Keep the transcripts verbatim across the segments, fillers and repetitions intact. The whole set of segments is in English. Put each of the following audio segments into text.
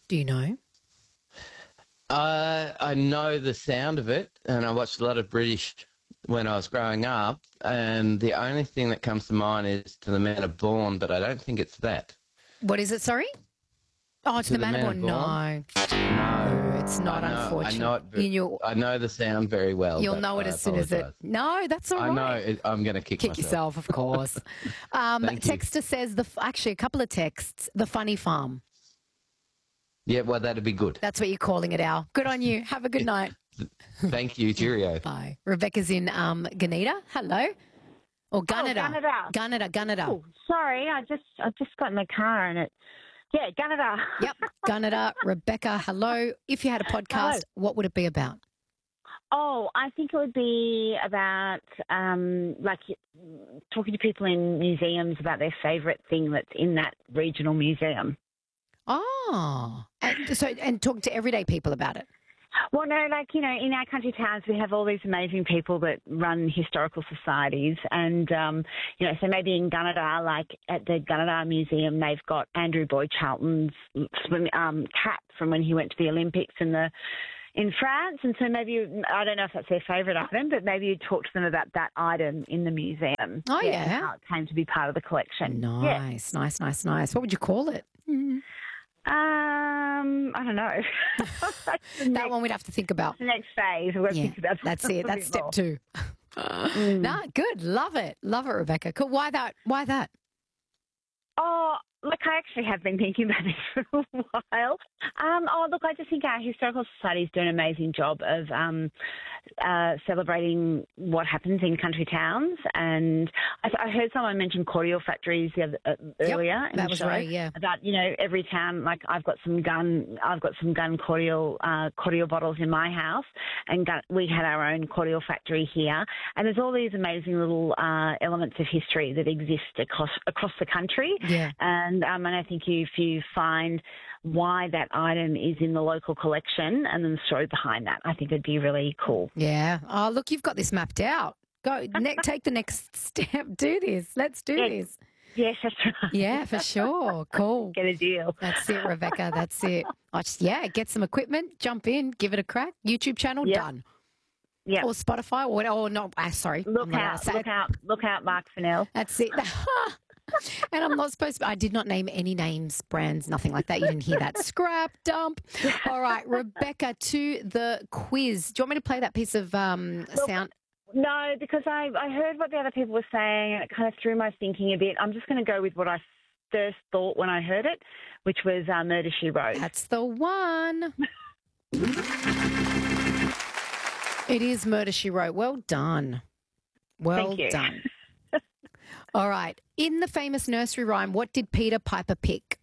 Do you know? Uh, I know the sound of it, and I watched a lot of British when I was growing up, and the only thing that comes to mind is To the Man Are Born, but I don't think it's that. What is it, sorry? Oh, to, To the, the Man Man Born? No. No. It's not, I know, unfortunate. I know it. ve- You, I know the sound very well. you'll but know it I as soon as it. apologise. No, that's all I right. know it, I'm going to kick, Kick myself. yourself, of course. Um, Thank you. Texter says, the actually, a couple of texts, The Funny Farm. Yeah, well, that'd be good. That's what you're calling it, Al. Good on you. Have a good night. Thank you. Cheerio. Bye. Rebecca's in um, Gunnedah. Hello. Or Gunnedah. Gunnedah. Gunnedah, Gunnedah. Oh, sorry, I just I just got in the car and it. Yeah, Gunnedah. Yep, Gunnedah. Rebecca, hello. If you had a podcast, Hello. what would it be about? Oh, I think it would be about um, like talking to people in museums about their favourite thing that's in that regional museum. Oh, and so and talking to everyday people about it. Well, no, like, you know, in our country towns, we have all these amazing people that run historical societies. And, um, you know, so maybe in Gunnedah, like at the Gunnedah Museum, they've got Andrew Boy Charlton's swim, um, cap from when he went to the Olympics in the in France. And so maybe, I don't know if that's their favourite item, but maybe you talk to them about that item in the museum. Oh, yeah. and how it came to be part of the collection. Yeah. Nice, nice, nice, nice. What would you call it? Um, I don't know. That next, one we'd have to think about. the next phase. We've got to Yeah, think about that's that a it. That's bit step more. two. Mm. Nah, good. Love it. Love it, Rebecca. Cool. Why that? Why that? Oh, look, I actually have been thinking about this for a while. Um, oh, look, I just think our historical societies do an amazing job of um, uh, celebrating what happens in country towns. And I, I heard someone mention cordial factories the other, uh, earlier in that the was show right, yeah. about, you know, every town. Like I've got some gun, I've got some gun cordial uh, cordial bottles in my house, and gun, we had our own cordial factory here. And there's all these amazing little uh, elements of history that exist across across the country. Yeah. And um, and I think if you find why that item is in the local collection and then the story behind that, I think it'd be really cool. Yeah. Oh, look, you've got this mapped out. Go, ne- take the next step. Do this. Let's do Yeah. this. Yes, that's right. Yeah, for sure. Cool. Get a deal. That's it, Rebecca. That's it. I just, yeah, get some equipment, jump in, give it a crack. YouTube channel, Yep. done. Yeah. Or Spotify, or what? Oh, no, ah, sorry. Look I'm not allowed out! to say Look it. out! Look out, Mark Fennell. That's it. And I'm not supposed to, I did not name any names, brands, nothing like that. You didn't hear that. Scrap dump. All right, Rebecca, to the quiz. Do you want me to play that piece of um, sound? No, because I I heard what the other people were saying and it kind of threw my thinking a bit. I'm just going to go with what I first thought when I heard it, which was uh, Murder, She Wrote. That's the one. It is Murder, She Wrote. Well done. Well Thank you. done. All right. In the famous nursery rhyme, what did Peter Piper pick?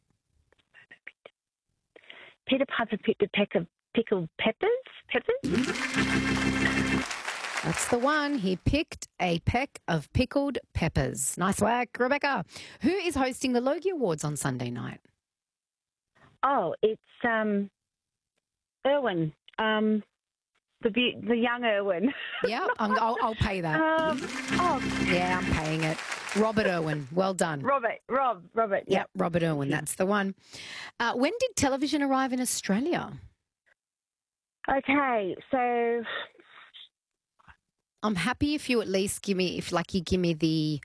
Peter Piper picked a peck of pickled peppers. Peppers? That's the one. He picked a peck of pickled peppers. Nice work, Rebecca. Who is hosting the Logie Awards on Sunday night? Oh, it's um, Irwin. Um, the be- the young Irwin. Yeah, I'm, I'll, I'll pay that. um, oh, Yeah, I'm paying it. Robert Irwin. Well done. Robert. Rob. Robert. Yep, Robert Irwin. That's the one. Uh, when did television arrive in Australia? Okay, so I'm happy if you at least give me, if like you give me the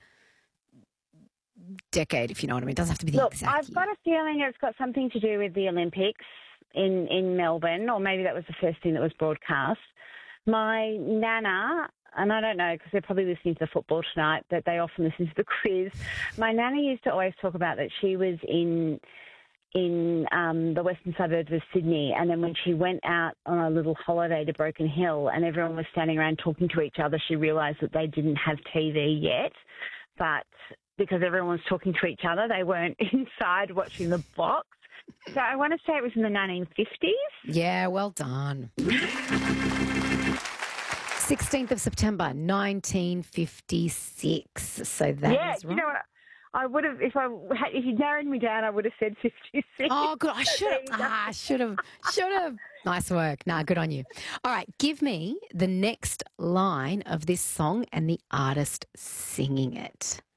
decade, if you know what I mean. It doesn't have to be the look, exact I've year. got a feeling it's got something to do with the Olympics in in Melbourne, or maybe that was the first thing that was broadcast. My nana, and I don't know because they're probably listening to the football tonight, but they often listen to the quiz. My nana used to always talk about that she was in in um, the western suburbs of Sydney, and then when she went out on a little holiday to Broken Hill and everyone was standing around talking to each other, she realised that they didn't have T V yet, but because everyone was talking to each other, they weren't inside watching the box. So I want to say it was in the nineteen fifties. Yeah, well done. sixteenth of September, nineteen fifty-six. So that yeah, is you right. know what? I would have, if I had- if you narrowed me down, I would have said fifty-six. Oh, good. I should have. There you go. Ah, I should have. Should have. Nice work. Nah, good on you. All right, give me the next line of this song and the artist singing it.